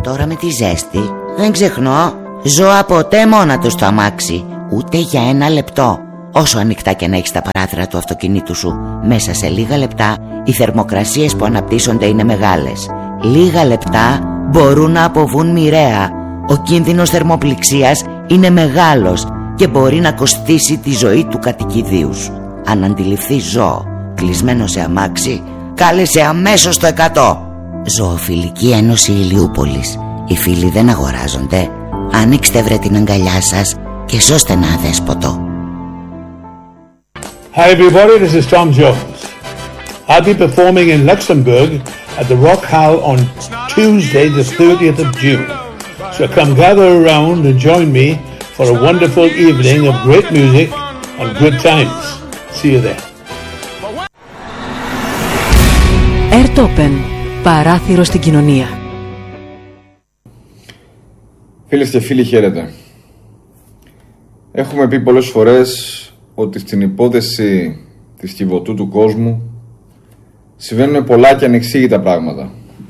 Τώρα με τη ζέστη δεν ξεχνώ ζώα ποτέ μόνα τους στο αμάξι, ούτε για ένα λεπτό. Όσο ανοιχτά και να έχεις τα παράθυρα του αυτοκινήτου σου, μέσα σε λίγα λεπτά οι θερμοκρασίες που αναπτύσσονται είναι μεγάλες. Λίγα λεπτά μπορούν να αποβούν μοιραία. Ο κίνδυνος θερμοπληξίας είναι μεγάλος και μπορεί να κοστίσει τη ζωή του κατοικιδίου σου. Αν αντιληφθείς ζώο κλεισμένο σε αμάξι, κάλεσε αμέσως το 100. Ζωοφιλική Ένωση Ηλιούπολης. Οι φίλοι δεν αγοράζονται. Ανοίξτε βρε την αγκαλιά σας και σώστε ένα αδέσποτο. Hi everybody, this is Tom Jones. I'll be performing in Luxembourg at the Rock Hall on Tuesday the 30th of June. So come gather around and join me for a wonderful evening of great music and good times. See you there. Earth Open. Παράθυρο στην κοινωνία. Φίλες και φίλοι, χαίρετε. Έχουμε πει πολλές φορές ότι στην υπόθεση της Κιβωτού του κόσμου συμβαίνουν πολλά και ανεξήγητα πράγματα.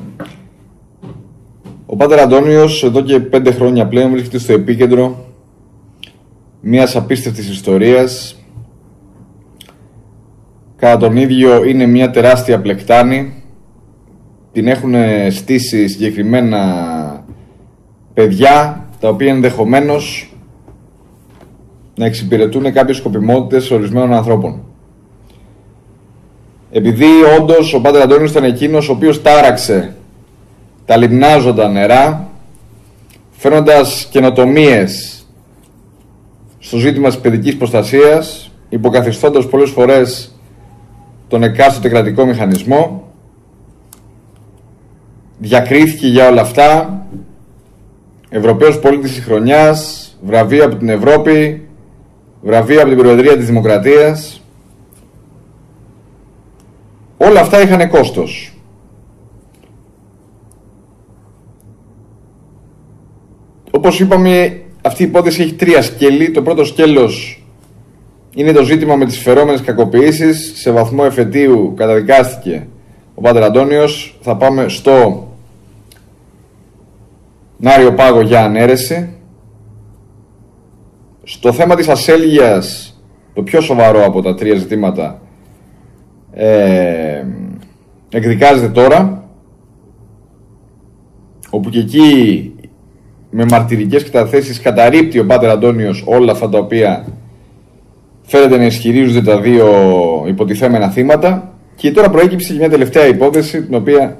Ο Πάτερ Αντώνιος εδώ και 5 χρόνια πλέον βρίσκεται στο επίκεντρο μιας απίστευτης ιστορίας. Κατά τον ίδιο είναι μια τεράστια πλεκτάνη. Την έχουν στήσει συγκεκριμένα παιδιά, τα οποία ενδεχομένως να εξυπηρετούν κάποιες σκοπιμότητες ορισμένων ανθρώπων. Επειδή όντως ο Πάτερ Αντώνιος ήταν εκείνος ο οποίος τάραξε τα λιμνάζοντα νερά, φέρνοντας καινοτομίες στο ζήτημα της παιδικής προστασίας, υποκαθιστώντας πολλές φορές τον εκάστοτε κρατικό μηχανισμό, διακρίθηκε για όλα αυτά, Ευρωπαίος πολίτης της χρονιάς, βραβείο από την Ευρώπη, βραβείο από την Προεδρία της Δημοκρατίας. Όλα αυτά είχαν κόστος. Όπως είπαμε, αυτή η υπόθεση έχει 3 σκέλη. Το πρώτο σκέλος είναι το ζήτημα με τις φερόμενες κακοποιήσεις. Σε βαθμό εφετείου καταδικάστηκε ο Πάτερ Αντώνιος. Θα πάμε στο Νάριο Πάγο για ανέρεση. Στο θέμα της ασέλγειας, το πιο σοβαρό από τα 3 ζητήματα, εκδικάζεται τώρα, όπου και εκεί με μαρτυρικές καταθέσεις καταρρίπτει ο Πάτερ Αντώνιος όλα αυτά τα οποία φαίνεται να ισχυρίζονται τα 2 υποτιθέμενα θύματα. Και τώρα προέκυψε και μια τελευταία υπόθεση, την οποία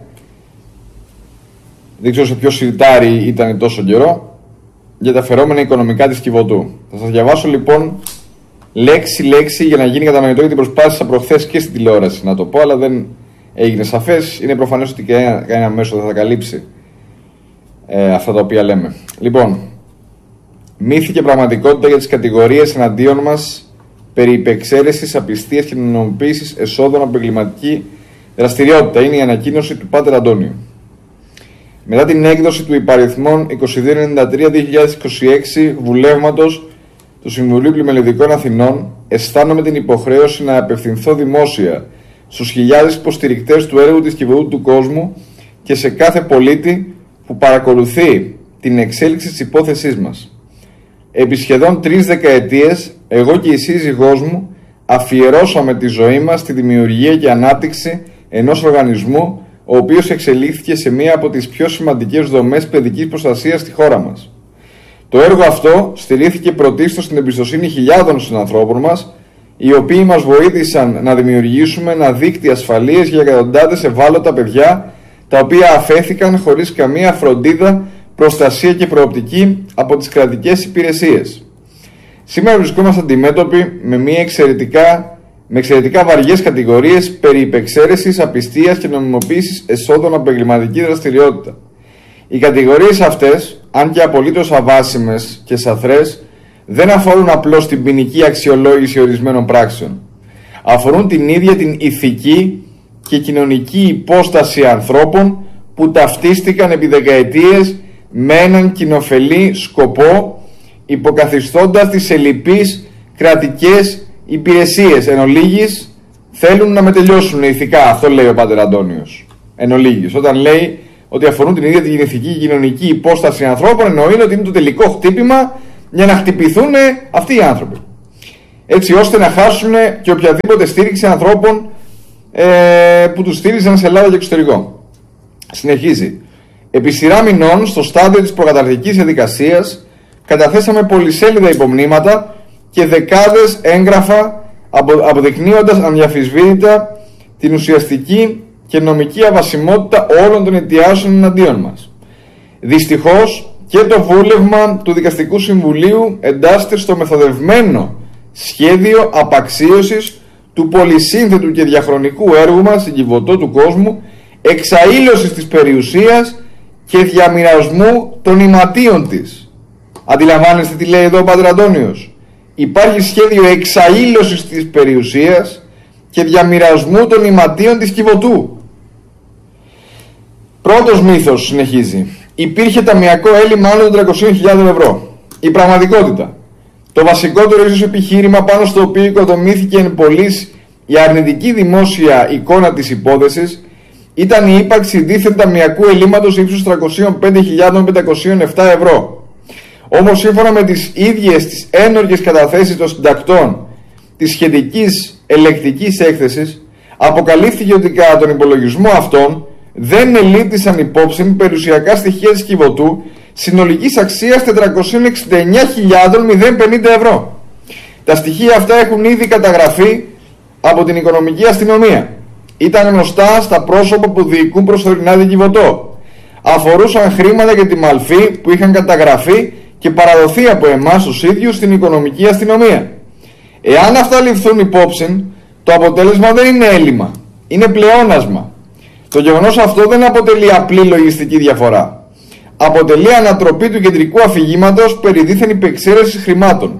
δεν ξέρω σε ποιο σιρτάρι ήταν τόσο καιρό, για τα φερόμενα οικονομικά της Κιβωτού. Θα σας διαβάσω λοιπόν λέξη-λέξη για να γίνει κατανοητό, γιατί προσπάθησα προχθές και στην τηλεόραση να το πω, αλλά δεν έγινε σαφές. Είναι προφανές ότι κανένα μέσο δεν θα καλύψει αυτά τα οποία λέμε. Λοιπόν, μύθη και πραγματικότητα για τις κατηγορίες εναντίον μας περί υπεξαίρεσης, απιστίας και νομιμοποίησης εσόδων από εγκληματική δραστηριότητα. Είναι η ανακοίνωση του Πάτερ Αντώνιου. Μετά την έκδοση του υπαριθμών 2293-2026 βουλεύματος του Συμβουλίου Πλημελιδικών Αθηνών, αισθάνομαι την υποχρέωση να απευθυνθώ δημόσια στους χιλιάδες υποστηρικτές του έργου της Κιβωτού του κόσμου και σε κάθε πολίτη που παρακολουθεί την εξέλιξη της υπόθεσής μας. Επί σχεδόν 3 δεκαετίες, εγώ και η σύζυγός μου αφιερώσαμε τη ζωή μας στη δημιουργία και ανάπτυξη ενός οργανισμού, ο οποίος εξελίχθηκε σε μία από τις πιο σημαντικές δομές παιδικής προστασίας στη χώρα μας. Το έργο αυτό στηρίχθηκε πρωτίστως στην εμπιστοσύνη χιλιάδων συνανθρώπων μας, οι οποίοι μας βοήθησαν να δημιουργήσουμε ένα δίκτυο ασφαλείας για εκατοντάδες ευάλωτα παιδιά, τα οποία αφέθηκαν χωρίς καμία φροντίδα, προστασία και προοπτική από τις κρατικές υπηρεσίες. Σήμερα βρισκόμαστε αντιμέτωποι με εξαιρετικά βαριές κατηγορίες περί υπεξαίρεσης, απιστίας και νομιμοποίησης εσόδων από εγκληματική δραστηριότητα. Οι κατηγορίες αυτές, αν και απολύτως αβάσιμες και σαθρές, δεν αφορούν απλώς την ποινική αξιολόγηση ορισμένων πράξεων. Αφορούν την ίδια την ηθική και κοινωνική υπόσταση ανθρώπων που ταυτίστηκαν επί δεκαετίες με έναν κοινοφελή σκοπό, υποκαθιστώντας τις ελλειπείς κρατικές υπηρεσίες. Εν ολίγης, θέλουν να μετελειώσουν ηθικά. Αυτό λέει ο Πάτερ Αντώνιος. Εν ολίγης, όταν λέει ότι αφορούν την ίδια την ηθική και κοινωνική υπόσταση ανθρώπων, εννοεί ότι είναι το τελικό χτύπημα για να χτυπηθούν αυτοί οι άνθρωποι. Έτσι ώστε να χάσουν και οποιαδήποτε στήριξη ανθρώπων που τους στήριζαν σε Ελλάδα και εξωτερικό. Συνεχίζει. Επί σειρά μηνών, στο στάδιο της προκαταρκτικής διαδικασίας, καταθέσαμε πολυσέλιδα υπομνήματα και δεκάδες έγγραφα αποδεικνύοντας αδιαμφισβήτητα την ουσιαστική και νομική αβασιμότητα όλων των αιτιάσεων εναντίον μας. Δυστυχώς και το βούλευμα του Δικαστικού Συμβουλίου εντάσσεται στο μεθοδευμένο σχέδιο απαξίωσης του πολυσύνθετου και διαχρονικού έργου μας στην Κιβωτό του κόσμου, εξαήλωσης της περιουσίας και διαμοιρασμού των ηματίων της. Αντιλαμβάνεστε τι λέει εδώ ο Πατήρ Αντώνιος? Υπάρχει σχέδιο εξαήλωσης της περιουσίας και διαμοιρασμού των ηματίων της Κιβωτού. Πρώτος μύθος, συνεχίζει. Υπήρχε ταμιακό έλλειμμα άνω των 300.000 ευρώ. Η πραγματικότητα. Το βασικότερο ίσως επιχείρημα πάνω στο οποίο οικοδομήθηκε εν πολλής η αρνητική δημόσια εικόνα της υπόθεσης ήταν η ύπαρξη δίθεν ταμιακού ελλείμματος ύψους 305.507 ευρώ. Όμως σύμφωνα με τις ίδιες τις ένορκες καταθέσεις των συντακτών της σχετικής ελεκτικής έκθεσης, αποκαλύφθηκε ότι κατά τον υπολογισμό αυτών δεν ελήφθησαν υπόψη περιουσιακά στοιχεία της Κιβωτού συνολικής αξίας 469.050 ευρώ. Τα στοιχεία αυτά έχουν ήδη καταγραφεί από την οικονομική αστυνομία. Ήταν γνωστά στα πρόσωπα που διοικούν προσωρινά την Κιβωτό. Αφορούσαν χρήματα για τη μαλφή που είχαν καταγραφεί και παραδοθεί από εμάς τους ίδιους στην οικονομική αστυνομία. Εάν αυτά ληφθούν υπόψη, το αποτέλεσμα δεν είναι έλλειμμα, είναι πλεόνασμα. Το γεγονός αυτό δεν αποτελεί απλή λογιστική διαφορά. Αποτελεί ανατροπή του κεντρικού αφηγήματος περί δίθεν υπεξαίρεσης χρημάτων.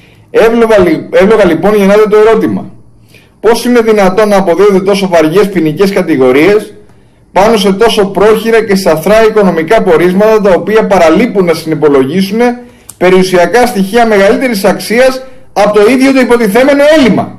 Εύλογα λοιπόν γεννάται το ερώτημα: πώς είναι δυνατόν να αποδίδονται τόσο βαριές ποινικές κατηγορίες πάνω σε τόσο πρόχειρα και σαθρά οικονομικά πορίσματα, τα οποία παραλείπουν να συνυπολογίσουν περιουσιακά στοιχεία μεγαλύτερης αξίας από το ίδιο το υποτιθέμενο έλλειμμα?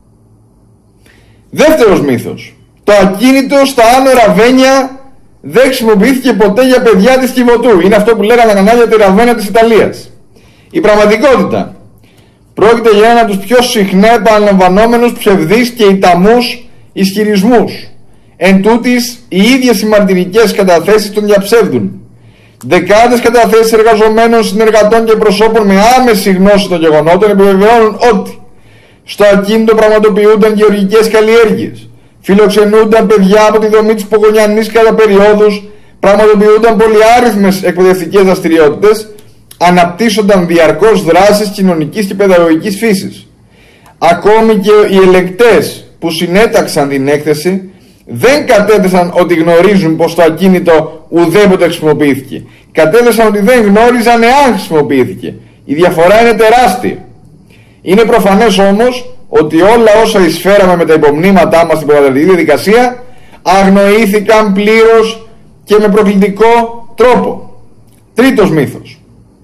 Δεύτερος μύθος. Το ακίνητο στα Άνω Ραβένια δεν χρησιμοποιήθηκε ποτέ για παιδιά της Κιβωτού. Είναι αυτό που λέγανε τα κανάλια τη Ραβένα της Ιταλίας. Η πραγματικότητα. Πρόκειται για ένα από τους πιο συχνά επαναλαμβανόμενους ψευδείς και ηταμούς ισχυρισμούς. Εν τούτης, οι ίδιες οι μαρτυρικές καταθέσεις τον διαψεύδουν. Δεκάδες καταθέσεις εργαζομένων, συνεργατών και προσώπων με άμεση γνώση των γεγονότων επιβεβαιώνουν ότι στο ακίνητο πραγματοποιούνταν γεωργικές καλλιέργειες, φιλοξενούνταν παιδιά από τη δομή της Πογονιανής κατά περιόδους, πραγματοποιούνταν πολυάριθμες εκπαιδευτικές δραστηριότητες, αναπτύσσονταν διαρκώς δράσεις κοινωνικής και παιδαγωγικής φύσης. Ακόμη και οι ελεγκτές που συνέταξαν την έκθεση δεν κατέθεσαν ότι γνωρίζουν πως το ακίνητο ουδέποτε χρησιμοποιήθηκε. Κατέθεσαν ότι δεν γνώριζαν εάν χρησιμοποιήθηκε. Η διαφορά είναι τεράστια. Είναι προφανές όμως ότι όλα όσα εισφέραμε με τα υπομνήματά μας στην προκαταρκτική διαδικασία αγνοήθηκαν πλήρως και με προκλητικό τρόπο. Τρίτος μύθος.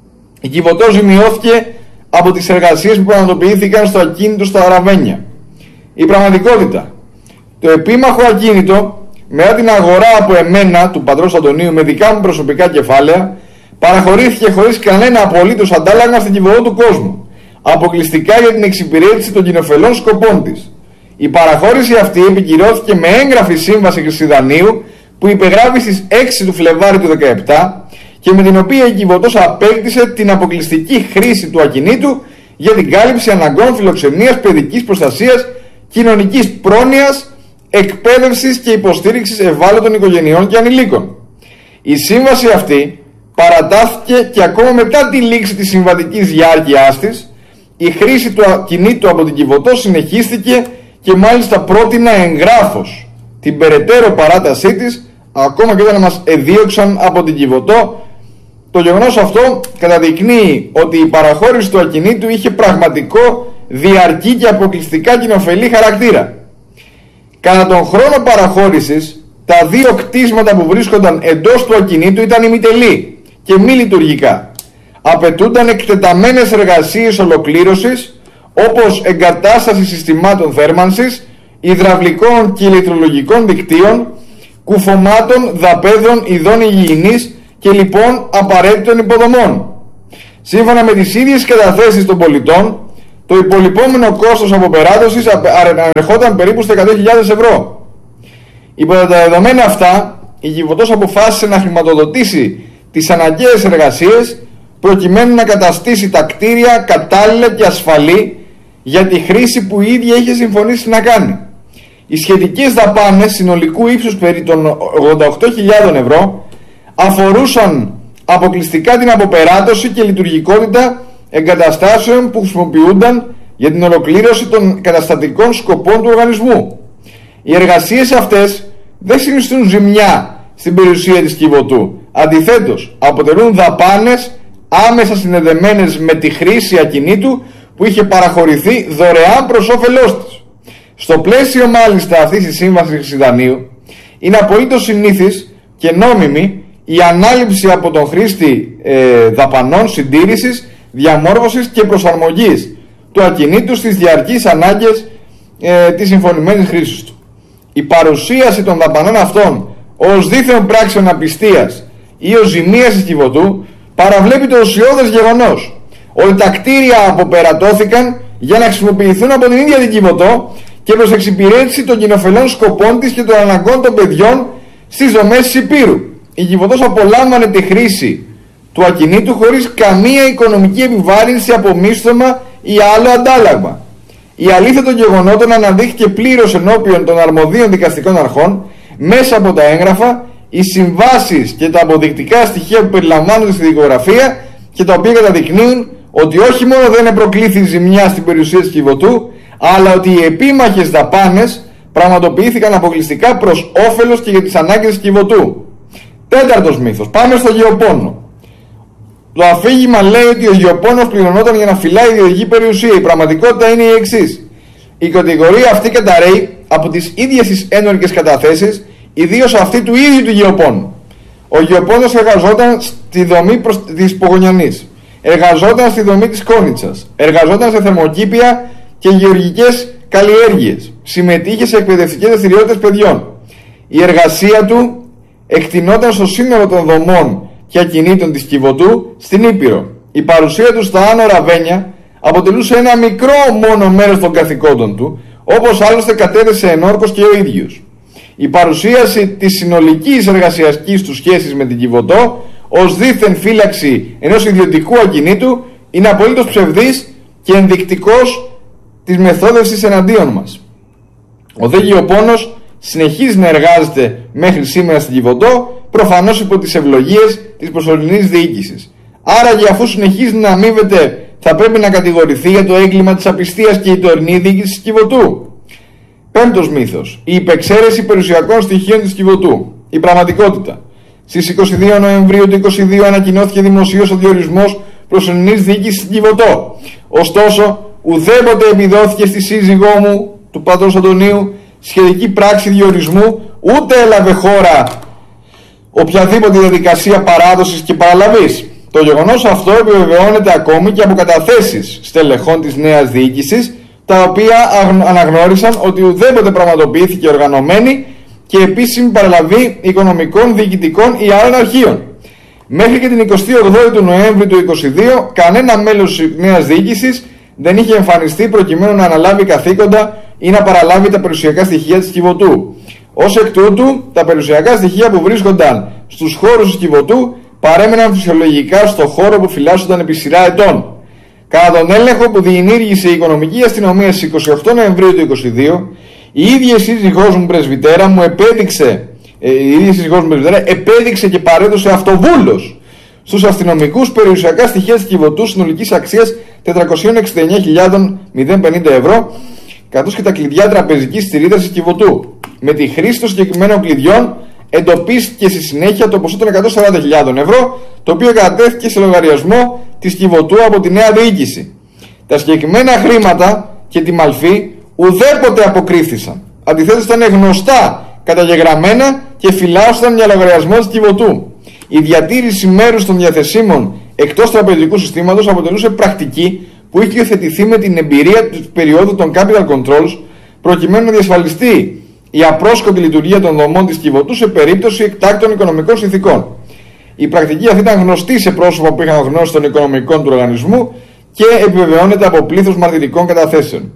Η Κιβωτός ζημιώθηκε από τις εργασίες που πραγματοποιήθηκαν στο ακίνητο στα Ραβένια. Η πραγματικότητα. Το επίμαχο ακίνητο, μετά την αγορά από εμένα, του πατρός Αντωνίου, με δικά μου προσωπικά κεφάλαια, παραχωρήθηκε χωρίς κανένα απολύτως αντάλλαγμα στην Κιβωτό του κόσμου, αποκλειστικά για την εξυπηρέτηση των κοινοφελών σκοπών της. Η παραχώρηση αυτή επικυρώθηκε με έγγραφη σύμβαση Χρυσιδανίου που υπεγράφει στις 6 του Φλεβάρι του 2017 και με την οποία η Κιβωτός απέκτησε την αποκλειστική χρήση του ακινήτου για την κάλυψη αναγκών φιλοξενίας, παιδικής προστασίας, κοινωνικής πρόνοιας, εκπαίδευσης και υποστήριξης ευάλωτων οικογενειών και ανηλίκων. Η σύμβαση αυτή παρατάθηκε και ακόμα μετά τη λήξη της συμβατικής διάρκειάς της, η χρήση του ακινήτου από την Κιβωτό συνεχίστηκε και μάλιστα πρότεινα εγγράφως την περαιτέρω παράτασή της, ακόμα και όταν μας εδίωξαν από την Κιβωτό. Το γεγονός αυτό καταδεικνύει ότι η παραχώρηση του ακινήτου είχε πραγματικό, διαρκή και αποκλειστικά κοινοφελή χαρακτήρα. Κατά τον χρόνο παραχώρησης, τα δύο κτίσματα που βρίσκονταν εντός του ακινήτου ήταν ημιτελή και μη λειτουργικά. Απαιτούνταν εκτεταμένες εργασίες ολοκλήρωσης, όπως εγκατάσταση συστημάτων θέρμανσης, υδραυλικών και ηλεκτρολογικών δικτύων, κουφωμάτων, δαπέδων, ειδών υγιεινής και λοιπόν απαραίτητων υποδομών. Σύμφωνα με τις ίδιες καταθέσεις των πολιτών, το υπολοιπόμενο κόστος αποπεράτωσης ανερχόταν περίπου στα 100.000 ευρώ. Υπό τα δεδομένα αυτά, η Κιβωτός αποφάσισε να χρηματοδοτήσει τις αναγκαίες εργασίες προκειμένου να καταστήσει τα κτίρια κατάλληλα και ασφαλή για τη χρήση που η ίδια είχε συμφωνήσει να κάνει. Οι σχετικές δαπάνες συνολικού ύψους περί των 88.000 ευρώ αφορούσαν αποκλειστικά την αποπεράτωση και λειτουργικότητα εγκαταστάσεων που χρησιμοποιούνταν για την ολοκλήρωση των καταστατικών σκοπών του οργανισμού. Οι εργασίες αυτές δεν συνιστούν ζημιά στην περιουσία της Κιβωτού. Αντιθέτως, αποτελούν δαπάνες άμεσα συνδεδεμένες με τη χρήση ακινήτου που είχε παραχωρηθεί δωρεάν προς όφελός της. Στο πλαίσιο μάλιστα αυτής της σύμβασης δανείου, είναι απολύτως συνήθις και νόμιμη η ανάληψη από τον χρήστη δαπανών συντήρησης, διαμόρφωσης και προσαρμογής του ακινήτου στις διαρκείς ανάγκες της συμφωνημένης χρήσης του. Η παρουσίαση των δαπανών αυτών ως δίθεν πράξεων απιστίας ή ως ζημίας της Κιβωτού παραβλέπει το ουσιώδες γεγονός ότι τα κτίρια αποπερατώθηκαν για να χρησιμοποιηθούν από την ίδια την Κιβωτό και προς εξυπηρέτηση των κοινοφελών σκοπών της και των αναγκών των παιδιών στις δομές της Υπήρου. Η Κιβωτός απολάμβανε τη χρήση του ακινήτου χωρίς καμία οικονομική επιβάρυνση από μίσθωμα ή άλλο αντάλλαγμα. Η αλήθεια των γεγονότων αναδείχθηκε πλήρως ενώπιον των αρμοδίων δικαστικών αρχών μέσα από τα έγγραφα, οι συμβάσεις και τα αποδεικτικά στοιχεία που περιλαμβάνονται στη δικογραφία και τα οποία καταδεικνύουν ότι όχι μόνο δεν προκλήθη ζημιά στην περιουσία της Κιβωτού, αλλά ότι οι επίμαχες δαπάνες πραγματοποιήθηκαν αποκλειστικά προς όφελος και για τις ανάγκες της Κιβωτού. Τέταρτος μύθος. Πάμε στο γεωπόνο. Το αφήγημα λέει ότι ο γεωπόνος πληρωνόταν για να φυλάει ιδιωτική περιουσία. Η πραγματικότητα είναι η εξής. Η κατηγορία αυτή καταρρέει από τις ίδιες τις ένορκες καταθέσεις, ιδίως αυτή του ίδιου του γεωπόνου. Ο γεωπόνος εργαζόταν στη δομή της Πογονιανής, εργαζόταν στη δομή της Κόνιτσας, εργαζόταν σε θερμοκήπια και γεωργικές καλλιέργειες, συμμετείχε σε εκπαιδευτικές δραστηριότητες παιδιών. Η εργασία του εκτινόταν στο σύνολο των δομών και ακινήτων της Κιβωτού στην Ήπειρο. Η παρουσία του στα Άνω Ραβένια αποτελούσε ένα μικρό μόνο μέρος των καθηκόντων του, όπως άλλωστε κατέθεσε ενόρκως και ο ίδιος. Η παρουσίαση της συνολικής εργασιακής του σχέσης με την Κιβωτό ως δίθεν φύλαξη ενός ιδιωτικού ακινήτου είναι απολύτως ψευδής και ενδεικτικός της μεθόδευσης εναντίον μας. Ο δε γεωπόνος συνεχίζει να εργάζεται μέχρι σήμερα στην Κιβωτό, προφανώς υπό τις ευλογίες της προσωρινής διοίκησης. Άρα, και αφού συνεχίζει να αμείβεται, θα πρέπει να κατηγορηθεί για το έγκλημα της απιστίας και η τωρινή διοίκηση της Κιβωτού. Πέμπτος μύθος. Η υπεξαίρεση περιουσιακών στοιχείων της Κιβωτού. Η πραγματικότητα. Στις 22 Νοεμβρίου του 2022 ανακοινώθηκε δημοσίως ο διορισμός προσωρινής διοίκησης στην Κιβωτό. Ωστόσο, ουδέποτε επιδόθηκε στη σύζυγό μου, του πατρός Αντωνίου, σχετική πράξη διορισμού, ούτε έλαβε χώρα οποιαδήποτε διαδικασία παράδοσης και παραλαβής. Το γεγονός αυτό επιβεβαιώνεται ακόμη και από καταθέσεις στελεχών της νέας διοίκησης, τα οποία αναγνώρισαν ότι ουδέποτε πραγματοποιήθηκε οργανωμένη και επίσημη παραλαβή οικονομικών, διοικητικών ή άλλων αρχείων. Μέχρι και την 28η του Νοέμβρη του 2022, κανένα μέλος της νέας διοίκησης δεν είχε εμφανιστεί προκειμένου να αναλάβει καθήκοντα ή να παραλάβει τα περιουσιακά στοιχεία της Κιβωτού. Ως εκ τούτου, τα περιουσιακά στοιχεία που βρίσκονταν στους χώρους της Κιβωτού παρέμεναν φυσιολογικά στο χώρο που φυλάσσονταν επί σειρά ετών. Κατά τον έλεγχο που διενήργησε η Οικονομική Αστυνομία στις 28 Νοεμβρίου του 2022, η ίδια σύζυγός μου πρεσβυτέρα επέδειξε και παρέδωσε αυτοβούλος στους αστυνομικούς περιουσιακά στοιχεία της Κιβωτού συνολικής αξίας 469.050 ευρώ, καθώς και τα κλειδιά τραπεζικής στηρίδας της Κιβωτού. Με τη χρήση των συγκεκριμένων κλειδιών εντοπίστηκε στη συνέχεια το ποσό των 140.000 ευρώ, το οποίο κατατέθηκε σε λογαριασμό της Κιβωτού από τη νέα διοίκηση. Τα συγκεκριμένα χρήματα και τη μαλφή ουδέποτε αποκρύφθησαν. Αντιθέτως, ήταν γνωστά, καταγεγραμμένα και φυλάσσονταν για λογαριασμό της Κιβωτού. Η διατήρηση μέρους των διαθεσίμων εκτός τραπεζικού συστήματος αποτελούσε πρακτική που είχε υιοθετηθεί με την εμπειρία της περίοδου των capital controls, προκειμένου να διασφαλιστεί η απρόσκοπτη λειτουργία των δομών της Κιβωτού σε περίπτωση εκτάκτων οικονομικών συνθηκών. Η πρακτική αυτή ήταν γνωστή σε πρόσωπα που είχαν γνώση των οικονομικών του οργανισμού και επιβεβαιώνεται από πλήθος μαρτυρικών καταθέσεων.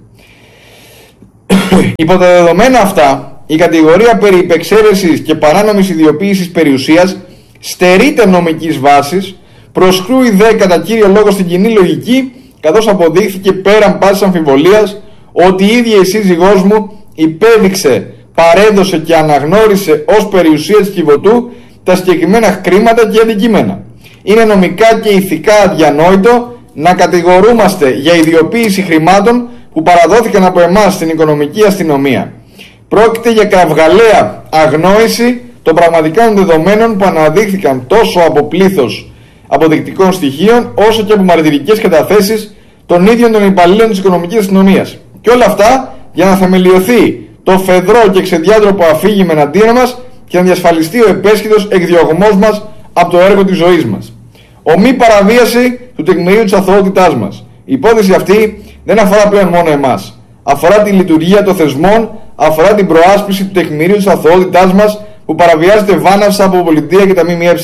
Υπό τα δεδομένα αυτά, η κατηγορία περί υπεξαίρεσης και παράνομης ιδιοποίησης περιουσίας στερείται νομικής βάσης, προσκρούει δε κατά κύριο λόγο στην κοινή λογική, καθώς αποδείχθηκε πέραν πάσης αμφιβολίας ότι η ίδια η σύζυγός μου υπέδειξε, παρέδωσε και αναγνώρισε ως περιουσία της Κιβωτού τα συγκεκριμένα χρήματα και αντικείμενα. Είναι νομικά και ηθικά αδιανόητο να κατηγορούμαστε για ιδιοποίηση χρημάτων που παραδόθηκαν από εμάς στην οικονομική αστυνομία. Πρόκειται για κραυγαλαία αγνόηση των πραγματικών δεδομένων που αναδείχθηκαν τόσο από πλήθος αποδεικτικών στοιχείων όσο και από μαρτυρικές καταθέσεις των ίδιων των υπαλλήλων της οικονομικής αστυνομίας. Και όλα αυτά για να θεμελιωθεί το φεδρό και ξεδιάτροπο αφήγημα εναντίον μας και να διασφαλιστεί ο επέσχυτος εκδιωγμός μας από το έργο της ζωής μας. Ομή παραβίαση του τεκμηρίου της αθωότητάς μας. Η υπόθεση αυτή δεν αφορά πλέον μόνο εμάς. Αφορά τη λειτουργία των θεσμών, αφορά την προάσπιση του τεκμηρίου της αθωότητάς μας που παραβιάζεται βάναυσα από πολιτεία και τα ΜΜΕ.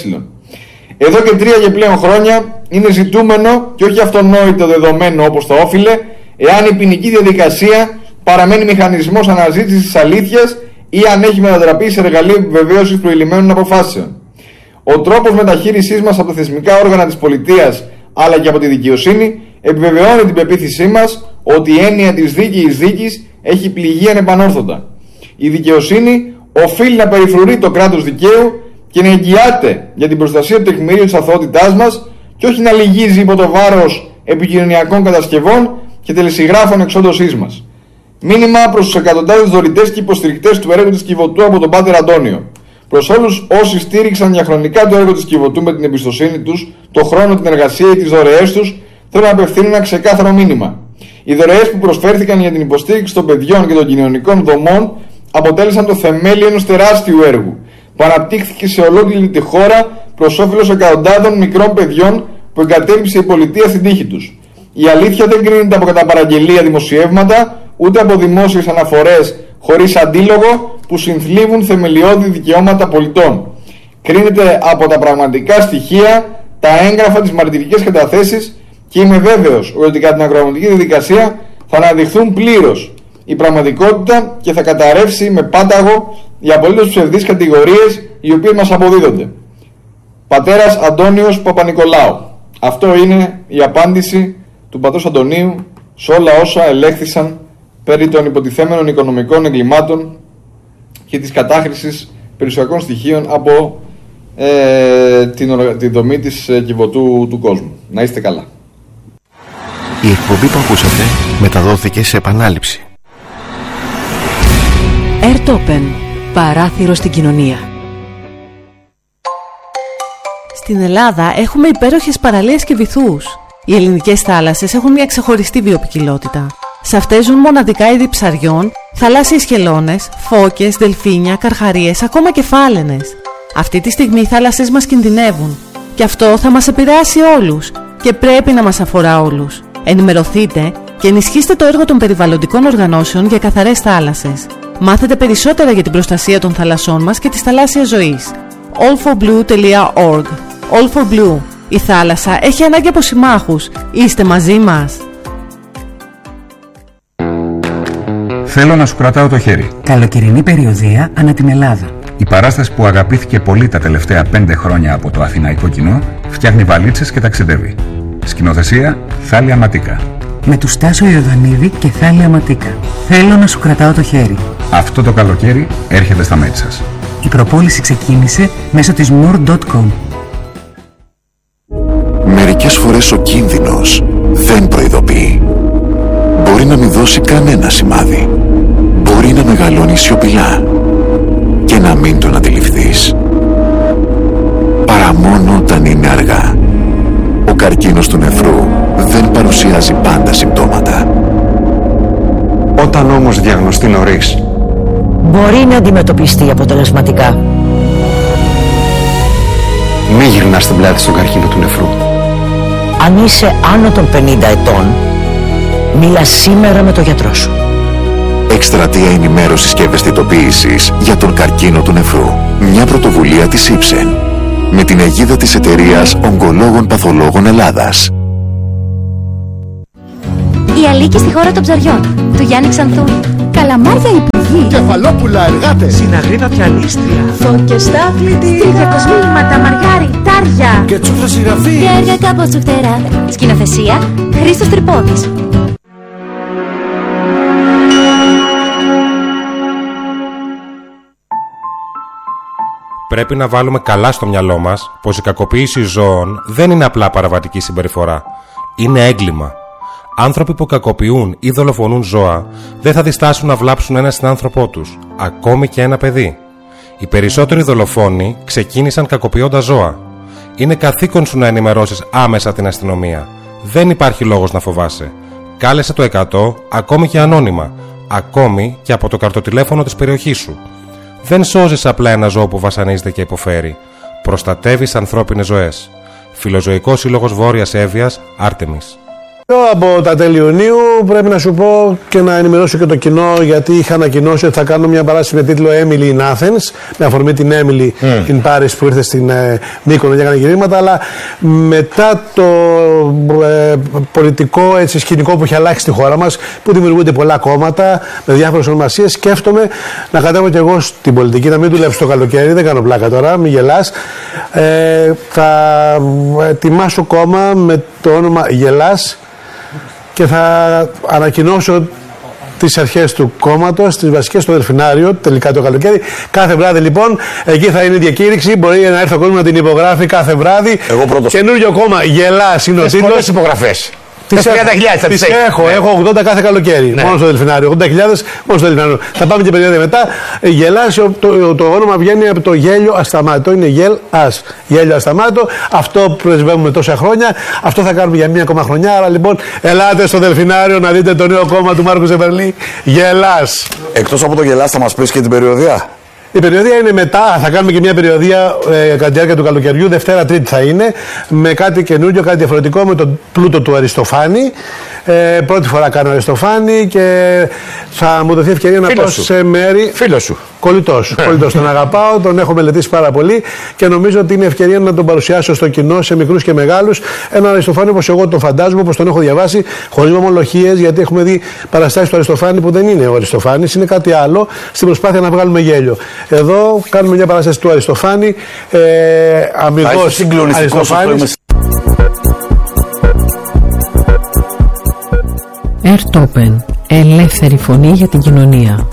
Εδώ και 3 και πλέον χρόνια είναι ζητούμενο και όχι αυτονόητο δεδομένο όπως το όφιλε, εάν η ποινική διαδικασία παραμένει μηχανισμός αναζήτησης της αλήθειας ή αν έχει μετατραπεί σε εργαλείο επιβεβαίωσης προηλημμένων αποφάσεων. Ο τρόπος μεταχείρισής μας από τα θεσμικά όργανα της πολιτείας αλλά και από τη δικαιοσύνη επιβεβαιώνει την πεποίθησή μας ότι η έννοια της δίκαιης δίκης έχει πληγεί ανεπανόρθωτα. Η δικαιοσύνη οφείλει να περιφρουρεί το κράτος δικαίου και να εγγυάται για την προστασία του τεκμηρίου της αθωότητάς μας και όχι να λυγίζει υπό το βάρος επικοινωνιακών κατασκευών και τελεσυγράφων εξόντωσής μας. Μήνυμα προς τους εκατοντάδες δωρητές και υποστηρικτές του έργου της Κιβωτού από τον Πάτερ Αντώνιο. Προς όλους όσοι στήριξαν διαχρονικά το έργο της Κιβωτού με την εμπιστοσύνη τους, το χρόνο, την εργασία ή τις δωρεές τους, θέλω να απευθύνω ένα ξεκάθαρο μήνυμα. Οι δωρεές που προσφέρθηκαν για την υποστήριξη των παιδιών και των κοινωνικών δομών αποτέλεσαν το θεμέλιο ενός τεράστιου έργου που αναπτύχθηκε σε ολόκληρη τη χώρα προς όφελος εκατοντάδων μικρών παιδιών που εγκατέλειψε η πολιτεία στην τύχη τους. Η αλήθεια δεν κρίνεται από κατά παραγγελία δημοσιεύματα, ούτε από δημόσιες αναφορές χωρίς αντίλογο που συνθλίβουν θεμελιώδη δικαιώματα πολιτών. Κρίνεται από τα πραγματικά στοιχεία, τα έγγραφα, τις μαρτυρικές καταθέσεις και είμαι βέβαιος ότι κατά την ακροαματική διαδικασία θα αναδειχθούν πλήρως η πραγματικότητα και θα καταρρεύσει με πάταγο οι απολύτως ψευδείς κατηγορίες οι οποίες μας αποδίδονται. Πατέρας Αντώνιος Παπα-Νικολάου. Αυτό είναι η απάντηση του πατρός Αντωνίου σε όλα όσα ελέγχθησαν περί των υποτιθέμενων οικονομικών εγκλημάτων και της κατάχρησης περιουσιακών στοιχείων από τη δομή της Κιβωτού του κόσμου. Να είστε καλά. Η εκπομπή που ακούσατε μεταδόθηκε σε επανάληψη. Ερτόπεν, παράθυρο στην κοινωνία. Στην Ελλάδα έχουμε υπέροχες παραλίες και βυθούς. Οι ελληνικές θάλασσες έχουν μια ξεχωριστή βιοποικιλότητα. Σε αυτές ζουν μοναδικά είδη ψαριών, θαλάσσιες χελώνες, φώκες, δελφίνια, καρχαρίες, ακόμα και φάλαινες. Αυτή τη στιγμή οι θάλασσες μας κινδυνεύουν. Και αυτό θα μας επηρεάσει όλους και πρέπει να μας αφορά όλους. Ενημερωθείτε και ενισχύστε το έργο των περιβαλλοντικών οργανώσεων για καθαρές θάλασσες. Μάθετε περισσότερα για την προστασία των θαλασσών μας και της θαλάσσιας ζωής. allforblue.org. All for Blue. Η θάλασσα έχει ανάγκη από συμμάχους. Είστε μαζί μας. Θέλω να σου κρατάω το χέρι. Καλοκαιρινή περιοδεία ανά την Ελλάδα. Η παράσταση που αγαπήθηκε πολύ τα τελευταία 5 χρόνια από το αθηναϊκό κοινό φτιάχνει βαλίτσες και ταξιδεύει. Σκηνοθεσία Θάλια Ματίκα. Με του Στάσο Ιωδανίδη και Θάλια Ματίκα. Θέλω να σου κρατάω το χέρι. Αυτό το καλοκαίρι έρχεται στα μέτια σας. Η προπόληση ξεκίνησε μέσω της more.com. Μερικές φορές ο κίνδυνος δεν προειδοποιεί. Μπορεί να μην δώσει κανένα σημάδι. Μπορεί να μεγαλώνει σιωπηλά και να μην τον αντιληφθείς. Παρά μόνο όταν είναι αργά. Ο καρκίνος του νεφρού δεν παρουσιάζει πάντα συμπτώματα. Όταν όμως διαγνωστεί νωρίς, μπορεί να αντιμετωπιστεί αποτελεσματικά. Μη γυρνάς την πλάτη στον καρκίνο του νεφρού. Αν είσαι άνω των 50 ετών, μίλα σήμερα με τον γιατρό σου. Εκστρατεία ενημέρωσης και ευαισθητοποίησης για τον καρκίνο του νεφρού. Μια πρωτοβουλία της Ipsen με την αιγίδα της εταιρείας Ογκολόγων Παθολόγων Ελλάδας. Η Αλίκη στη χώρα των ψαριών, του Γιάννη Ξανθού. Καλαμάρια υπουργοί. Κεφαλόπουλα εργάτες. Συναγρήνα πιανίστρια. Φώκες στα κλητήρα. Στριγιακοσμήματα μαργάρι, τάρια. Και τσούφρα συγγραφή. Και έργα κάπως τσουφτερά. Σκηνοθεσία Χρήστος Τρυπόδης. Πρέπει να βάλουμε καλά στο μυαλό μας πως η κακοποίηση ζώων δεν είναι απλά παραβατική συμπεριφορά. Είναι έγκλημα. Άνθρωποι που κακοποιούν ή δολοφονούν ζώα δεν θα διστάσουν να βλάψουν ένα συνάνθρωπό τους, ακόμη και ένα παιδί. Οι περισσότεροι δολοφόνοι ξεκίνησαν κακοποιώντας ζώα. Είναι καθήκον σου να ενημερώσεις άμεσα την αστυνομία. Δεν υπάρχει λόγος να φοβάσαι. Κάλεσε το 100, ακόμη και ανώνυμα, ακόμη και από το καρτοτηλέφωνο της περιοχής σου. Δεν σώζεις απλά ένα ζώο που βασανίζεται και υποφέρει. Προστατεύεις ανθρώπινες ζωές. Φιλοζωικός Σύλλογος Βόρειας Εύβοιας, Άρτεμις. Από τα τέλη Ιουνίου πρέπει να σου πω και να ενημερώσω και το κοινό, γιατί είχα ανακοινώσει ότι θα κάνω μια παράσταση με τίτλο Emily in Athens, με αφορμή την Emily in Paris που ήρθε στην Μύκονο και έκανε γυρίσματα, αλλά μετά το πολιτικό σκηνικό που έχει αλλάξει στη χώρα μας, που δημιουργούνται πολλά κόμματα με διάφορες ονομασίες, σκέφτομαι να κατέβω και εγώ στην πολιτική, να μην δουλέψω το καλοκαίρι, δεν κάνω πλάκα τώρα, μην γελάς. Θα ετοιμάσω κόμμα με το όνομα Γελάς και θα ανακοινώσω τις αρχές του κόμματος, τις βασικές στο Δελφινάριο, τελικά το καλοκαίρι. Κάθε βράδυ λοιπόν, εκεί θα είναι η διακήρυξη. Μπορεί να έρθει ο κόσμος να την υπογράφει κάθε βράδυ. Εγώ πρώτος. Καινούριο κόμμα, Γελάς είναι ο τίτλος. Πολλές υπογραφές. Τις έχω 80 κάθε καλοκαίρι. Ναι. Μόνο στο Δελφινάριο. 80.000 μόνο στο Δελφινάριο. Θα πάμε και περίοδο μετά. Γελάς, το όνομα βγαίνει από το γέλιο ασταμάτητο. Είναι γελ-ας. Γέλιο ασταμάτητο. Αυτό που πρεσβεύουμε τόσα χρόνια. Αυτό θα κάνουμε για μία ακόμα χρονιά. Άρα λοιπόν, ελάτε στο Δελφινάριο να δείτε το νέο κόμμα του Μάρκου Ζεμπερλή. Γελάς. Εκτός από το Γελάς, θα μας πεις και την περιοδία. Η περιοδία είναι μετά, θα κάνουμε και μια περιοδία κατά τη διάρκεια του καλοκαιριού, Δευτέρα Τρίτη θα είναι, με κάτι καινούριο, κάτι διαφορετικό, με τον πλούτο του Αριστοφάνη. Πρώτη φορά κάνω Αριστοφάνη και θα μου δοθεί ευκαιρία να πάω σε μέρη. Φίλος σου. Κολλητός. Τον αγαπάω, τον έχω μελετήσει πάρα πολύ και νομίζω ότι είναι ευκαιρία να τον παρουσιάσω στο κοινό, σε μικρούς και μεγάλους. Έναν Αριστοφάνη όπως εγώ τον φαντάζομαι, όπως τον έχω διαβάσει, χωρίς μομολογίες, γιατί έχουμε δει παραστάσεις του Αριστοφάνη που δεν είναι ο Αριστοφάνης, είναι κάτι άλλο, στην προσπάθεια να βγάλουμε γέλιο. Εδώ κάνουμε μια παράσταση του Αριστοφάνη, αμυγός Αριστοφάνης. Ερτόπεν, ελεύθερη φωνή για την κοινωνία.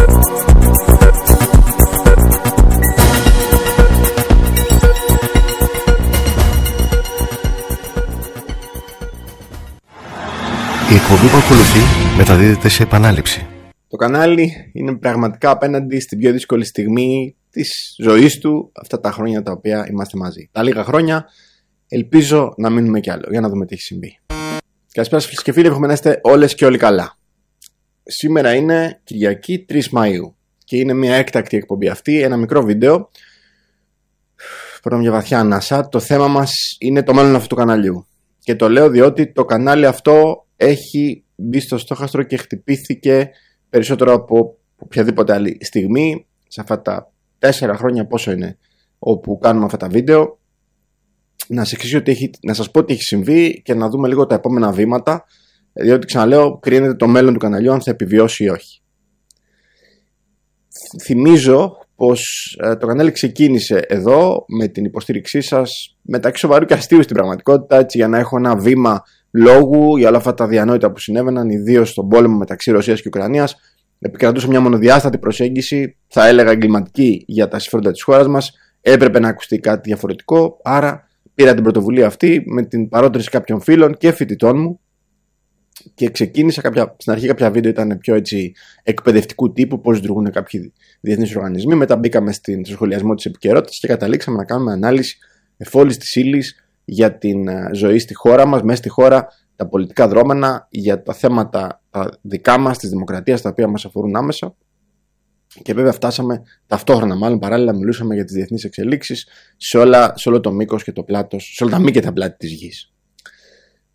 Η εκπομπή που ακολουθεί μεταδίδεται σε επανάληψη. Το κανάλι είναι πραγματικά απέναντι στην πιο δύσκολη στιγμή της ζωής του αυτά τα χρόνια τα οποία είμαστε μαζί. Τα λίγα χρόνια ελπίζω να μείνουμε κι άλλο για να δούμε τι έχει συμβεί. Καλησπέρα σας φίλες και φίλοι, εύχομαι να είστε όλες και όλοι καλά. Σήμερα είναι Κυριακή 3 Μαΐου και είναι μια έκτακτη εκπομπή αυτή, ένα μικρό βίντεο. Παίρνω μια βαθιά ανάσα. Το θέμα μας είναι το μέλλον αυτού του καναλιού. Και το λέω διότι το κανάλι αυτό έχει μπει στο στόχαστρο και χτυπήθηκε περισσότερο από οποιαδήποτε άλλη στιγμή σε αυτά τα 4 χρόνια πόσο είναι όπου κάνουμε αυτά τα βίντεο. Να σας πω τι έχει συμβεί και να δούμε λίγο τα επόμενα βήματα, διότι ξαναλέω κρίνεται το μέλλον του καναλιού αν θα επιβιώσει ή όχι. Θυμίζω πως το κανάλι ξεκίνησε εδώ με την υποστήριξή σας, μεταξύ σοβαρού και αστείου στην πραγματικότητα, έτσι, για να έχω ένα βήμα λόγου για όλα αυτά τα διανόητα που συνέβαιναν, ιδίως στον πόλεμο μεταξύ Ρωσίας και Ουκρανίας. Επικρατούσε μια μονοδιάστατη προσέγγιση, θα έλεγα εγκληματική, για τα συμφέροντα της χώρας μας. Έπρεπε να ακουστεί κάτι διαφορετικό, άρα πήρα την πρωτοβουλία αυτή με την παρότριση κάποιων φίλων και φοιτητών μου και ξεκίνησα στην αρχή κάποια βίντεο ήταν πιο έτσι εκπαιδευτικού τύπου, πώς λειτουργούν κάποιοι διεθνείς οργανισμοί. Μετά μπήκαμε στο σχολιασμό της επικαιρότητας και καταλήξαμε να κάνουμε ανάλυση εφόλης της ύλης για την ζωή στη χώρα μας, μέσα στη χώρα, τα πολιτικά δρόμενα, για τα θέματα τα δικά μας, της δημοκρατίας, τα οποία μας αφορούν άμεσα. Και βέβαια φτάσαμε ταυτόχρονα, μάλλον παράλληλα, μιλούσαμε για τις διεθνείς εξελίξεις σε όλο το μήκος και το πλάτος, σε όλα τα μήκη και τα πλάτη της γης.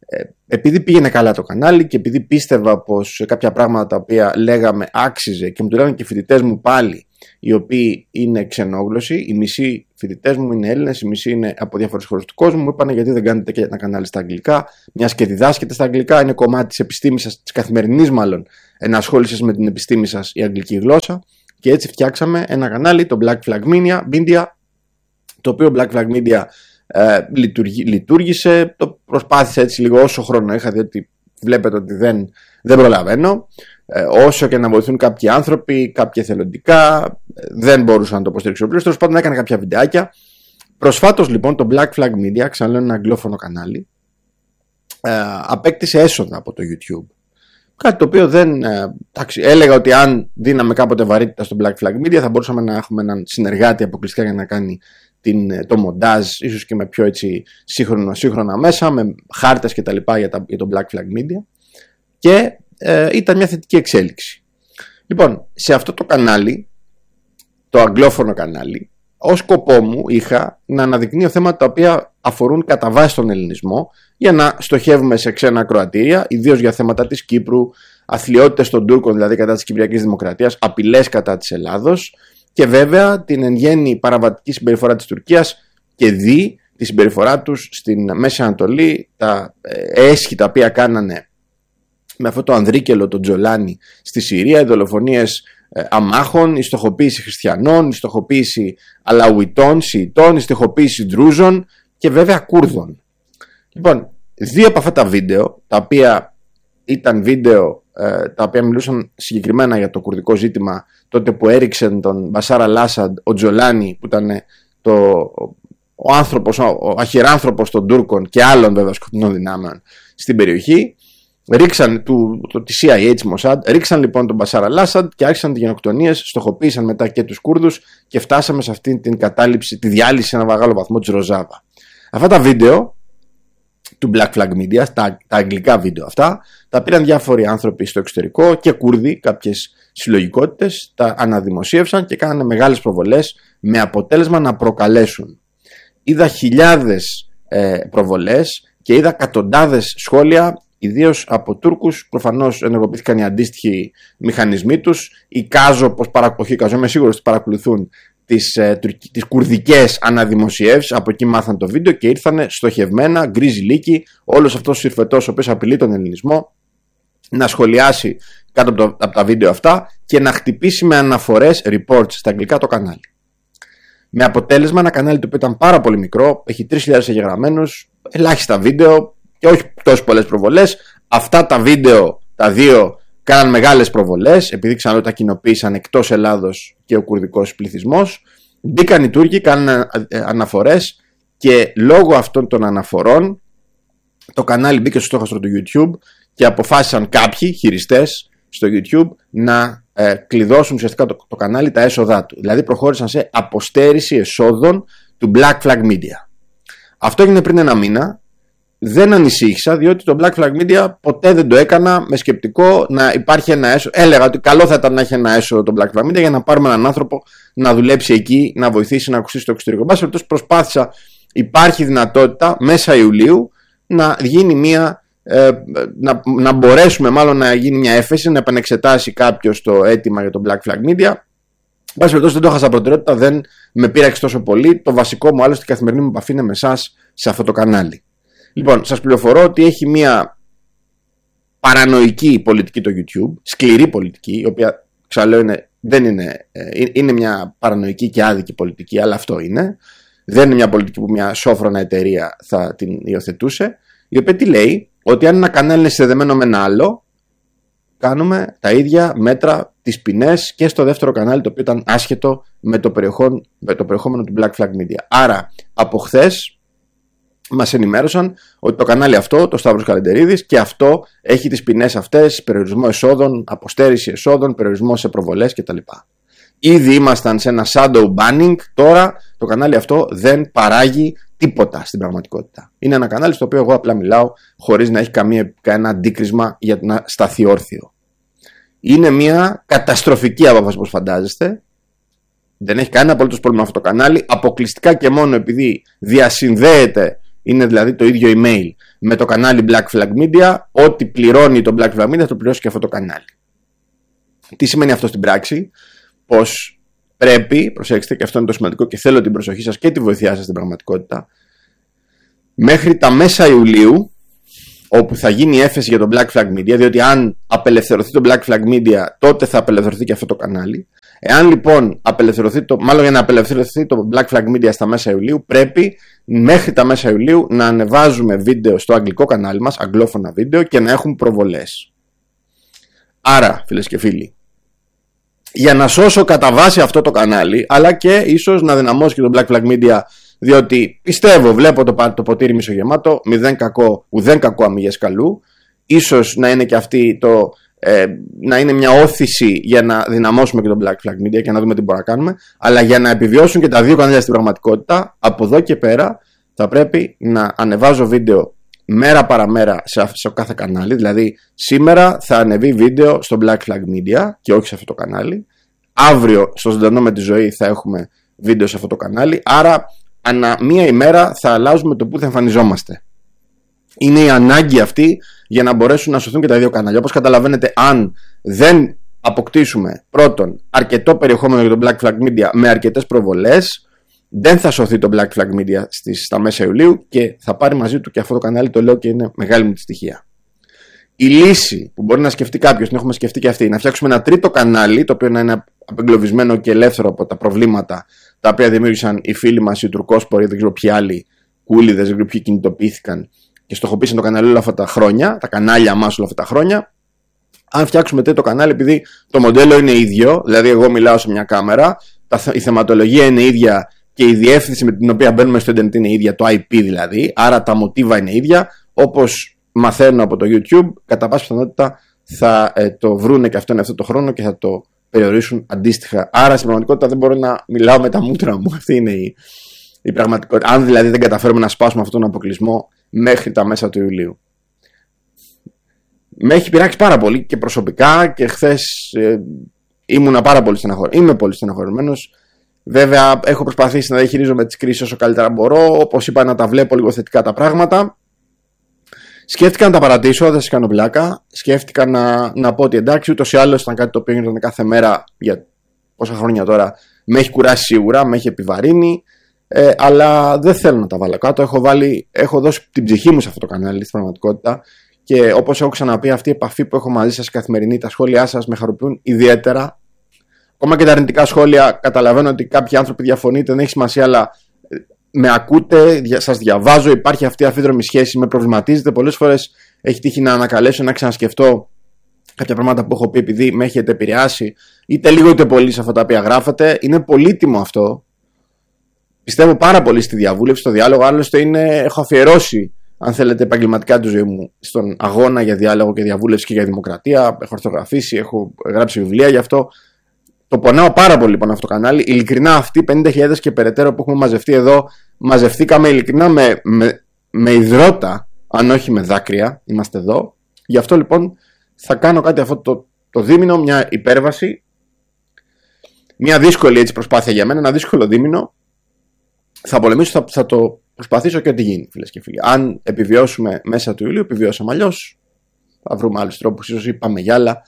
επειδή πήγαινε καλά το κανάλι και επειδή πίστευα πως κάποια πράγματα τα οποία λέγαμε άξιζε και μου το λέγανε και οι φοιτητές μου πάλι, οι οποίοι είναι ξενόγλωσσοι, οι μισοί φοιτητές μου είναι Έλληνες, οι μισοί είναι από διάφορες χώρες του κόσμου, μου είπαν γιατί δεν κάνετε και ένα κανάλι στα αγγλικά, μιας και διδάσκετε στα αγγλικά, είναι κομμάτι της επιστήμης σας, της καθημερινής μάλλον ενασχόλησης με την επιστήμη σας η αγγλική γλώσσα, και έτσι φτιάξαμε ένα κανάλι, το Black Flag Media, το οποίο Black Flag Media λειτουργήσε, το προσπάθησα έτσι λίγο όσο χρόνο είχα, διότι βλέπετε ότι δεν προλαβαίνω. Όσο και να βοηθούν κάποιοι άνθρωποι, κάποιοι εθελοντικά, δεν μπορούσα να το υποστηρίξω πλήρως. Τέλος πάντων, έκανα κάποια βιντεάκια. Προσφάτως λοιπόν το Black Flag Media, ξαναλέω ένα αγγλόφωνο κανάλι, απέκτησε έσοδα από το YouTube. Κάτι το οποίο έλεγα ότι αν δίναμε κάποτε βαρύτητα στο Black Flag Media θα μπορούσαμε να έχουμε έναν συνεργάτη αποκλειστικά για να κάνει το μοντάζ, ίσως και με πιο έτσι σύγχρονα μέσα, με χάρτες και τα λοιπά για το Black Flag Media, και ήταν μια θετική εξέλιξη. Λοιπόν, σε αυτό το κανάλι, το αγγλόφωνο κανάλι, ως σκοπό μου είχα να αναδεικνύω θέματα τα οποία αφορούν κατά βάση τον ελληνισμό, για να στοχεύουμε σε ξένα ακροατήρια, ιδίως για θέματα της Κύπρου, αθλιότητες των Τούρκων, δηλαδή κατά της Κυπριακής Δημοκρατίας, απειλές κατά της Ελλάδος, και βέβαια την εν γέννη παραβατική συμπεριφορά της Τουρκίας και τη συμπεριφορά τους στην Μέση Ανατολή, τα έσχη τα οποία κάνανε με αυτό το ανδρίκελο τον Τζολάνι στη Συρία, οι δολοφονίες αμάχων, η στοχοποίηση χριστιανών, η στοχοποίηση Αλαουιτών, Σιητών, η στοχοποίηση Δρούζων και βέβαια Κούρδων. Λοιπόν, δύο από αυτά τα βίντεο, τα οποία ήταν βίντεο τα οποία μιλούσαν συγκεκριμένα για το κουρδικό ζήτημα, τότε που έριξε τον Μπασάρ Αλ-Άσαντ ο Τζολάνι, που ήταν ο αχυράνθρωπος των Τούρκων και άλλων βέβαια σκοτεινών δυνάμεων στην περιοχή, ρίξαν τη CIA, της Μοσάντ, ρίξαν λοιπόν τον Μπασάρ Αλ-Άσαντ και άρχισαν τις γενοκτονίες, στοχοποίησαν μετά και τους Κούρδους και φτάσαμε σε αυτή την κατάληψη, τη διάλυση σε ένα μεγάλο βαθμό της Ροζάβα. Αυτά τα βίντεο του Black Flag Media, τα αγγλικά βίντεο αυτά, τα πήραν διάφοροι άνθρωποι στο εξωτερικό και Κούρδοι, κάποιες συλλογικότητες, τα αναδημοσίευσαν και κάνανε μεγάλες προβολές με αποτέλεσμα να προκαλέσουν. Είδα χιλιάδες προβολές και είδα εκατοντάδες σχόλια, ιδίως από Τούρκους. Προφανώς ενεργοποιήθηκαν οι αντίστοιχοι μηχανισμοί τους. Είμαι σίγουρος ότι παρακολουθούν τις κουρδικές αναδημοσιεύσεις, από εκεί μάθαν το βίντεο και ήρθαν στοχευμένα, γκρίζι λύκη, όλος αυτός ο συρφετός ο οποίος απειλεί τον ελληνισμό να σχολιάσει κάτω από τα βίντεο αυτά και να χτυπήσει με αναφορές reports στα αγγλικά το κανάλι. Με αποτέλεσμα ένα κανάλι το οποίο ήταν πάρα πολύ μικρό, έχει 3.000 εγγεγραμμένους, ελάχιστα βίντεο και όχι τόσο πολλές προβολές. Αυτά τα βίντεο, τα δύο, κάναν μεγάλες προβολές, επειδή ξαναλέω τα κοινοποίησαν εκτός Ελλάδος και ο κουρδικός πληθυσμός. Μπήκαν οι Τούρκοι, κάναν αναφορές και λόγω αυτών των αναφορών το κανάλι μπήκε στο στόχαστρο του YouTube και αποφάσισαν κάποιοι χειριστές στο YouTube να κλειδώσουν ουσιαστικά το κανάλι τα έσοδά του. Δηλαδή προχώρησαν σε αποστέρηση εσόδων του Black Flag Media. Αυτό έγινε πριν ένα μήνα. Δεν ανησύχησα, διότι το Black Flag Media ποτέ δεν το έκανα με σκεπτικό να υπάρχει ένα έσοδο. Έλεγα ότι καλό θα ήταν να έχει ένα έσοδο το Black Flag Media για να πάρουμε έναν άνθρωπο να δουλέψει εκεί, να βοηθήσει να ακουστεί στο εξωτερικό. Μπας περιπτώσει, προσπάθησα, υπάρχει δυνατότητα μέσα Ιουλίου να γίνει να μπορέσουμε μάλλον να γίνει μια έφεση, να επανεξετάσει κάποιος το αίτημα για το Black Flag Media. Μπας περιπτώσει, δεν το είχα σαν προτεραιότητα, δεν με πείραξε τόσο πολύ. Το βασικό μου, άλλωστε, η καθημερινή μου επαφή είναι με εσάς σε αυτό το κανάλι. Λοιπόν, σας πληροφορώ ότι έχει μια παρανοϊκή πολιτική το YouTube, σκληρή πολιτική, η οποία ξαναλέω είναι μια παρανοϊκή και άδικη πολιτική, αλλά αυτό είναι. Δεν είναι μια πολιτική που μια σόφρονα εταιρεία θα την υιοθετούσε, η οποία τι λέει, ότι αν ένα κανάλι είναι συνδεδεμένο με ένα άλλο, κάνουμε τα ίδια μέτρα, τις ποινές και στο δεύτερο κανάλι, το οποίο ήταν άσχετο με το περιεχόμενο του Black Flag Media. Άρα, από χθες μας ενημέρωσαν ότι το κανάλι αυτό, το Σταύρος Καλεντερίδης, και αυτό έχει τις ποινές αυτές, περιορισμό εσόδων, αποστέρηση εσόδων, περιορισμό σε προβολές κτλ. Ήδη ήμασταν σε ένα shadow banning, τώρα το κανάλι αυτό δεν παράγει τίποτα στην πραγματικότητα. Είναι ένα κανάλι στο οποίο εγώ απλά μιλάω χωρίς να έχει κανένα αντίκρισμα για να σταθεί όρθιο. Είναι μια καταστροφική απόφαση, όπως φαντάζεστε. Δεν έχει κανένα απολύτως πρόβλημα αυτό το κανάλι, αποκλειστικά και μόνο επειδή διασυνδέεται είναι δηλαδή το ίδιο email με το κανάλι Black Flag Media. Ό,τι πληρώνει το Black Flag Media θα το πληρώσει και αυτό το κανάλι. Τι σημαίνει αυτό στην πράξη? Πως πρέπει, προσέξτε, και αυτό είναι το σημαντικό και θέλω την προσοχή σας και τη βοήθειά σας στην πραγματικότητα, μέχρι τα μέσα Ιουλίου, όπου θα γίνει η έφεση για το Black Flag Media, διότι αν απελευθερωθεί το Black Flag Media, τότε θα απελευθερωθεί και αυτό το κανάλι. Εάν λοιπόν μάλλον για να απελευθερωθεί το Black Flag Media στα μέσα Ιουλίου, πρέπει μέχρι τα μέσα Ιουλίου να ανεβάζουμε βίντεο στο αγγλικό κανάλι μας, αγγλόφωνα βίντεο, και να έχουν προβολές. Άρα, φίλες και φίλοι, για να σώσω κατά βάση αυτό το κανάλι, αλλά και ίσως να δυναμώσω και το Black Flag Media, διότι πιστεύω, βλέπω το ποτήρι μισογεμάτο, ουδέν κακό αμυγές καλού, ίσως να είναι και αυτή να είναι μια όθηση για να δυναμώσουμε και το Black Flag Media και να δούμε τι μπορούμε να κάνουμε, αλλά για να επιβιώσουν και τα δύο κανάλια στην πραγματικότητα, από εδώ και πέρα θα πρέπει να ανεβάζω βίντεο μέρα παραμέρα σε κάθε κανάλι. Δηλαδή σήμερα θα ανεβεί βίντεο στο Black Flag Media και όχι σε αυτό το κανάλι. Αύριο στο Ζωντανό με τη Ζωή θα έχουμε βίντεο σε αυτό το κανάλι. Άρα ανά μία ημέρα θα αλλάζουμε το που θα εμφανιζόμαστε. Είναι η ανάγκη αυτή για να μπορέσουν να σωθούν και τα δύο κανάλια. Όπως καταλαβαίνετε, αν δεν αποκτήσουμε πρώτον αρκετό περιεχόμενο για το Black Flag Media με αρκετές προβολές, δεν θα σωθεί το Black Flag Media στα μέσα Ιουλίου και θα πάρει μαζί του και αυτό το κανάλι, το λέω και είναι μεγάλη μου τη στοιχεία. Η λύση που μπορεί να σκεφτεί κάποιος, την έχουμε σκεφτεί και αυτή, να φτιάξουμε ένα τρίτο κανάλι, το οποίο να είναι απεγκλωβισμένο και ελεύθερο από τα προβλήματα τα οποία δημιούργησαν οι φίλοι μας, οι τουρκόσποροι, δεν ξέρω ποιοι άλλοι κούλιδες, δεν ξέρω ποιοι κινητοποιήθηκαν και στοχοποίησαν το κανάλι όλα αυτά τα χρόνια, τα κανάλια μας όλα αυτά τα χρόνια. Αν φτιάξουμε τρίτο κανάλι, επειδή το μοντέλο είναι ίδιο, δηλαδή εγώ μιλάω σε μια κάμερα, η θεματολογία είναι ίδια και η διεύθυνση με την οποία μπαίνουμε στο ίντερνετ είναι ίδια, το IP δηλαδή, άρα τα μοτίβα είναι ίδια, όπως μαθαίνω από το YouTube, κατά πάσα πιθανότητα θα το βρούνε και αυτό το χρόνο και θα το περιορίσουν αντίστοιχα. Άρα στην πραγματικότητα δεν μπορώ να μιλάω με τα μούτρα μου. Αυτή είναι η πραγματικότητα. Αν δηλαδή δεν καταφέρουμε να σπάσουμε αυτόν τον αποκλεισμό μέχρι τα μέσα του Ιουλίου. Με έχει πειράξει πάρα πολύ και προσωπικά και χθες ήμουν πάρα πολύ στεναχωρημένος. Είμαι πολύ στεναχωρημένος. Βέβαια έχω προσπαθήσει να διαχειρίζομαι τις κρίσεις όσο καλύτερα μπορώ. Όπως είπα, να τα βλέπω λίγο θετικά τα πράγματα. Σκέφτηκα να τα παρατήσω, δεν σας κάνω πλάκα. Σκέφτηκα να πω ότι εντάξει, ούτως ή άλλως ήταν κάτι το οποίο γίνεται κάθε μέρα για πόσα χρόνια τώρα. Με έχει κουράσει σίγουρα, με έχει επιβαρύνει. Αλλά δεν θέλω να τα βάλω κάτω. Έχω δώσει την ψυχή μου σε αυτό το κανάλι στην πραγματικότητα. Και όπως έχω ξαναπεί, αυτή η επαφή που έχω μαζί σας καθημερινή, τα σχόλιά σας με χαροποιούν ιδιαίτερα. Ακόμα και τα αρνητικά σχόλια, καταλαβαίνω ότι κάποιοι άνθρωποι διαφωνείτε, δεν έχει σημασία, αλλά με ακούτε, σας διαβάζω, υπάρχει αυτή η αφίδρομη σχέση, με προβληματίζετε. Πολλές φορές έχει τύχει να ανακαλέσω, να ξανασκεφτώ κάποια πράγματα που έχω πει επειδή με έχετε επηρεάσει, είτε λίγο είτε πολύ σε αυτά τα οποία γράφετε. Είναι πολύτιμο αυτό. Πιστεύω πάρα πολύ στη διαβούλευση, στο διάλογο. Άλλωστε, έχω αφιερώσει, αν θέλετε, επαγγελματικά τη ζωή μου στον αγώνα για διάλογο και διαβούλευση και για δημοκρατία. Έχω ορθογραφήσει, έχω γράψει βιβλία γι' αυτό. Το πονάω πάρα πολύ πάνω αυτό το κανάλι. Ειλικρινά, αυτοί 50.000 και περαιτέρω που έχουμε μαζευτεί εδώ, μαζευτήκαμε ειλικρινά με υδρότα, αν όχι με δάκρυα. Είμαστε εδώ. Γι' αυτό λοιπόν θα κάνω κάτι αυτό το δίμηνο, μια υπέρβαση. Μια δύσκολη έτσι προσπάθεια για μένα, ένα δύσκολο δίμηνο. Θα πολεμήσω, θα το προσπαθήσω και ό,τι γίνει, φίλες και φίλοι. Αν επιβιώσουμε μέσα του Ιουλίου, επιβιώσαμε, αλλιώς θα βρούμε άλλους τρόπους, ίσως ή πάμε για άλλα.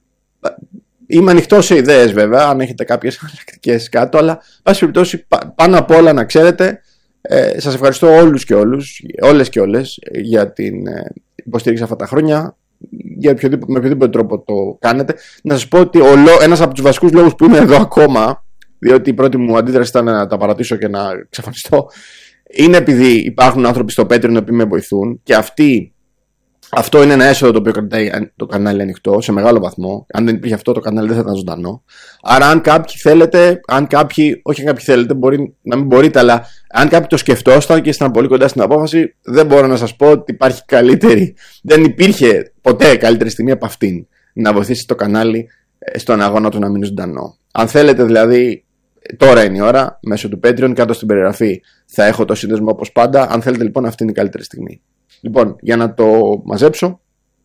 Είμαι ανοιχτός σε ιδέες βέβαια, αν έχετε κάποιες αλλακτικές κάτω, αλλά πάση περιπτώσει πάνω απ' όλα να ξέρετε, σας ευχαριστώ όλους και όλες και όλες για την υποστήριξη αυτά τα χρόνια, με οποιοδήποτε τρόπο το κάνετε. Να σας πω ότι ένας από τους βασικούς λόγους που είμαι εδώ ακόμα, διότι η πρώτη μου αντίδραση ήταν να τα παρατήσω και να εξαφανιστώ, είναι επειδή υπάρχουν άνθρωποι στο Patreon που με βοηθούν και αυτό είναι ένα έσοδο το οποίο κρατάει το κανάλι ανοιχτό σε μεγάλο βαθμό. Αν δεν υπήρχε αυτό, το κανάλι δεν θα ήταν ζωντανό. Άρα, αν κάποιοι θέλετε, μπορεί να μην μπορείτε, αλλά αν κάποιοι το σκεφτόσταν και ήσταν πολύ κοντά στην απόφαση, δεν μπορώ να σας πω ότι υπάρχει καλύτερη. Δεν υπήρχε ποτέ καλύτερη στιγμή από αυτήν να βοηθήσει το κανάλι στον αγώνα του να μείνει ζωντανό. Αν θέλετε, δηλαδή, τώρα είναι η ώρα, μέσω του Patreon, κάτω στην περιγραφή θα έχω το σύνδεσμο όπως πάντα. Αν θέλετε, λοιπόν, αυτή είναι η καλύτερη στιγμή. Λοιπόν, για να το μαζέψω,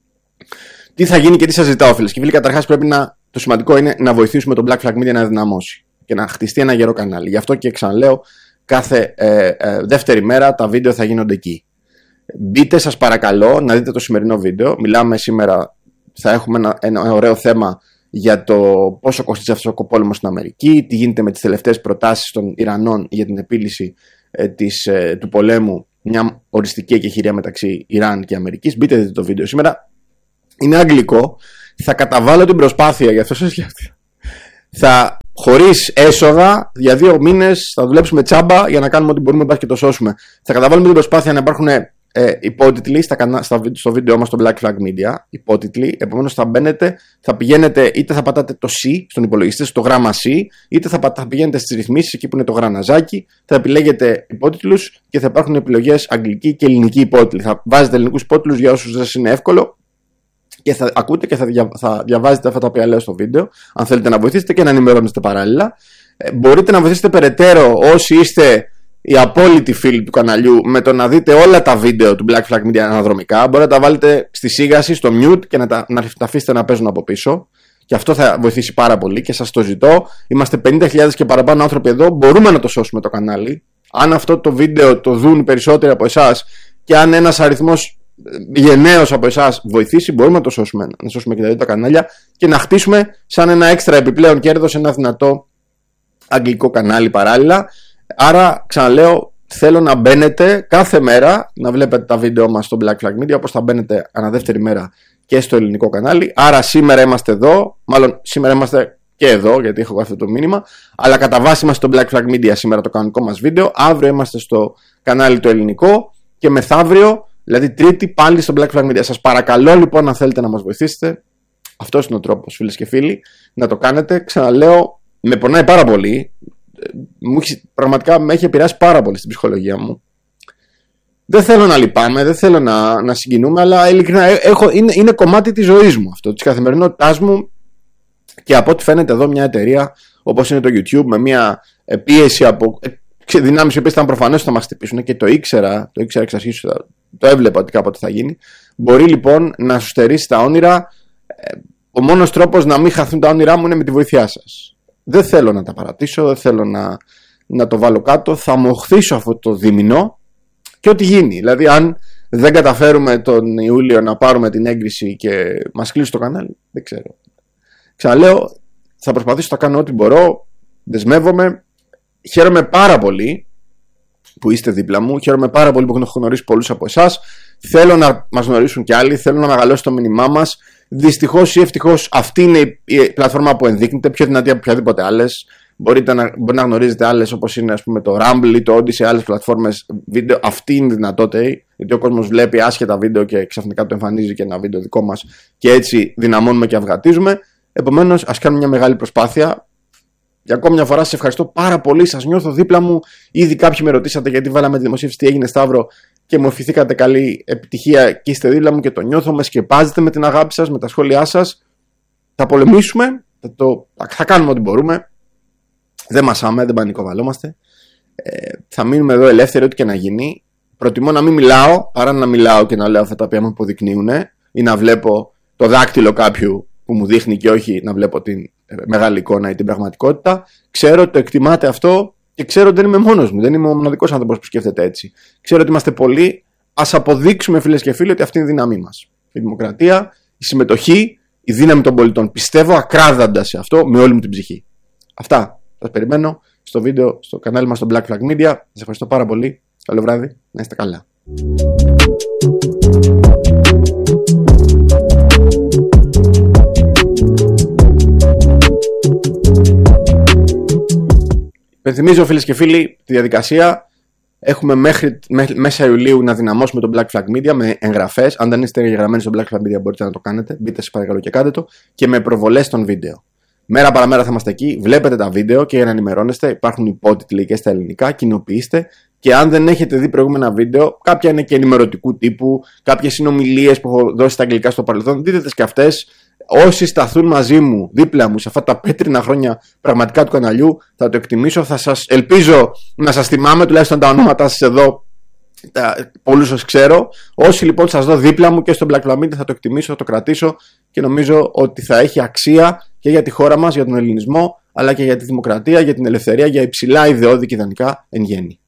τι θα γίνει και τι σας ζητάω, φίλες και φίλοι. Καταρχάς, το σημαντικό είναι να βοηθήσουμε τον Black Flag Media να δυναμώσει και να χτιστεί ένα γερό κανάλι. Γι' αυτό και ξαναλέω, κάθε δεύτερη μέρα τα βίντεο θα γίνονται εκεί. Μπείτε σας παρακαλώ να δείτε το σημερινό βίντεο. Μιλάμε σήμερα, θα έχουμε ένα ωραίο θέμα για το πόσο κοστίζει αυτός ο πόλεμος στην Αμερική, τι γίνεται με τις τελευταίες προτάσεις των Ιρανών για την επίλυση του πολέμου, μια οριστική εκεχηρία μεταξύ Ιράν και Αμερικής. Μπείτε δείτε το βίντεο σήμερα. Είναι αγγλικό. Θα καταβάλω την προσπάθεια, γι' αυτό σας λέω. Χωρίς έσοδα, για 2 μήνες θα δουλέψουμε τσάμπα για να κάνουμε ό,τι μπορούμε να και το σώσουμε. Θα καταβάλουμε την προσπάθεια να υπάρχουν υπότιτλοι στο βίντεο μας στο Black Flag Media. Υπότιτλοι. Επομένως θα μπαίνετε, θα πηγαίνετε, είτε θα πατάτε το C στον υπολογιστή, στο γράμμα C, είτε θα πηγαίνετε στις ρυθμίσεις εκεί που είναι το γραναζάκι, θα επιλέγετε υπότιτλους και θα υπάρχουν επιλογές αγγλική και ελληνική υπότιτλοι. Θα βάζετε ελληνικούς υπότιτλους για όσους δεν είναι εύκολο. Και θα ακούτε και θα διαβάζετε αυτά τα οποία λέω στο βίντεο, αν θέλετε να βοηθήσετε και να ενημερώνεστε παράλληλα. Μπορείτε να βοηθήσετε περαιτέρω όσοι είστε οι απόλυτοι φίλοι του καναλιού με το να δείτε όλα τα βίντεο του Black Flag Media αναδρομικά. Μπορείτε να τα βάλετε στη σίγαση, στο mute και να τα αφήσετε να παίζουν από πίσω. Και αυτό θα βοηθήσει πάρα πολύ και σας το ζητώ. Είμαστε 50.000 και παραπάνω άνθρωποι εδώ. Μπορούμε να το σώσουμε το κανάλι. Αν αυτό το βίντεο το δουν περισσότεροι από εσάς και αν ένας αριθμός γενναίος από εσάς βοηθήσει, μπορούμε να το σώσουμε, να σώσουμε και τα κανάλια και να χτίσουμε σαν ένα έξτρα επιπλέον κέρδος ένα δυνατό αγγλικό κανάλι παράλληλα. Άρα ξαναλέω, θέλω να μπαίνετε κάθε μέρα να βλέπετε τα βίντεο μας στο Black Flag Media, όπως θα μπαίνετε ανά δεύτερη μέρα και στο ελληνικό κανάλι. Άρα σήμερα είμαστε εδώ, μάλλον σήμερα είμαστε και εδώ γιατί έχω αυτό το μήνυμα, αλλά κατά βάση είμαστε στο Black Flag Media σήμερα το κανονικό μας βίντεο. Αύριο είμαστε στο κανάλι το ελληνικό και μεθαύριο, δηλαδή Τρίτη, πάλι στο Black Flag Media. Σας παρακαλώ λοιπόν, αν θέλετε να μας βοηθήσετε, αυτός είναι ο τρόπος, φίλες και φίλοι, να το κάνετε. Ξαναλέω, με πονάει πάρα πολύ. Πραγματικά με έχει επηρεάσει πάρα πολύ στην ψυχολογία μου. Δεν θέλω να λυπάμαι, δεν θέλω να συγκινούμε, αλλά ειλικρινά είναι κομμάτι της ζωής μου αυτό, της καθημερινότητάς μου. Και από ό,τι φαίνεται εδώ, μια εταιρεία όπως είναι το YouTube, με μια πίεση από δυνάμεις οι οποίες ήταν προφανώς θα μας χτυπήσουν και το ήξερα εξ αρχής, το έβλεπα ότι κάποτε θα γίνει. Μπορεί λοιπόν να σου στερήσει τα όνειρα. Ο μόνος τρόπος να μην χαθούν τα όνειρά μου είναι με τη βοήθειά σας. Δεν θέλω να τα παρατήσω, δεν θέλω να το βάλω κάτω. Θα μοχθήσω αυτό το δίμηνο και ό,τι γίνει. Δηλαδή, αν δεν καταφέρουμε τον Ιούλιο να πάρουμε την έγκριση και μας κλείσει το κανάλι, δεν ξέρω. Ξαναλέω, θα προσπαθήσω να κάνω ό,τι μπορώ. Δεσμεύομαι. Χαίρομαι πάρα πολύ που είστε δίπλα μου. Χαίρομαι πάρα πολύ που έχω γνωρίσει πολλούς από εσάς. Θέλω να μας γνωρίσουν κι άλλοι. Θέλω να μεγαλώσει το μήνυμά μας. Δυστυχώς ή ευτυχώς αυτή είναι η πλατφόρμα που ενδείκνυται, πιο δυνατή από οποιαδήποτε άλλες. Μπορεί να γνωρίζετε άλλες όπως είναι, ας πούμε, το Rumble ή το Odyssey, άλλες πλατφόρμες βίντεο. Αυτή είναι η δυνατότητα, γιατί ο κόσμος βλέπει άσχετα βίντεο και ξαφνικά το εμφανίζει και ένα βίντεο δικό μας και έτσι δυναμώνουμε και αυγατίζουμε. Επομένως, ας κάνουμε μια μεγάλη προσπάθεια. Για ακόμη μια φορά σας ευχαριστώ πάρα πολύ. Σας νιώθω δίπλα μου. Ήδη κάποιοι με ρωτήσατε γιατί βάλαμε τη δημοσίευση, τι έγινε, Σταύρο, και μου ευχηθήκατε καλή επιτυχία και είστε δίπλα μου και το νιώθω. Με σκεπάζετε με την αγάπη σας, με τα σχόλιά σας. Θα πολεμήσουμε, θα κάνουμε ό,τι μπορούμε. Δεν μασάμε, δεν πανικοβαλόμαστε. Θα μείνουμε εδώ ελεύθεροι, ό,τι και να γίνει. Προτιμώ να μην μιλάω παρά να μιλάω και να λέω αυτά τα οποία μου αποδεικνύουν ή να βλέπω το δάκτυλο κάποιου που μου δείχνει και όχι να βλέπω την μεγάλη εικόνα ή την πραγματικότητα. Ξέρω ότι το εκτιμάτε αυτό και ξέρω ότι δεν είμαι μόνος μου. Δεν είμαι ο μοναδικός άνθρωπος που σκέφτεται έτσι. Ξέρω ότι είμαστε πολλοί. Ας αποδείξουμε, φίλες και φίλοι, ότι αυτή είναι η δύναμή μας. Η δημοκρατία, η συμμετοχή, η δύναμη των πολιτών. Πιστεύω ακράδαντα σε αυτό με όλη μου την ψυχή. Αυτά. Σας περιμένω στο βίντεο, στο κανάλι μας στο Black Flag Media. Σας ευχαριστώ πάρα πολύ. Καλό βράδυ. Να είστε καλά. Υπενθυμίζω, φίλες και φίλοι, τη διαδικασία. Έχουμε μέχρι μέσα Ιουλίου να δυναμώσουμε το Black Flag Media με εγγραφές. Αν δεν είστε εγγεγραμμένοι στο Black Flag Media, μπορείτε να το κάνετε. Μπείτε, σας παρακαλώ, και κάντε το. Και με προβολές των βίντεο. Μέρα παραμέρα θα είμαστε εκεί. Βλέπετε τα βίντεο και για να ενημερώνεστε, υπάρχουν υπότιτλοι και στα ελληνικά. Κοινοποιήστε. Και αν δεν έχετε δει προηγούμενα βίντεο, κάποια είναι και ενημερωτικού τύπου, κάποιες συνομιλίες που έχω δώσει στα αγγλικά στο παρελθόν. Δείτε τις και αυτές. Όσοι σταθούν μαζί μου, δίπλα μου, σε αυτά τα πέτρινα χρόνια πραγματικά του καναλιού, θα το εκτιμήσω. Θα σας ελπίζω να σας θυμάμαι τουλάχιστον τα ονόματά σας εδώ πολλούς σας ξέρω. Όσοι λοιπόν σας δω δίπλα μου και στο Black Flamingo θα το εκτιμήσω, θα το κρατήσω και νομίζω ότι θα έχει αξία και για τη χώρα μας, για τον ελληνισμό, αλλά και για τη δημοκρατία, για την ελευθερία, για υψηλά ιδεώδη και ιδανικά εν γέννη.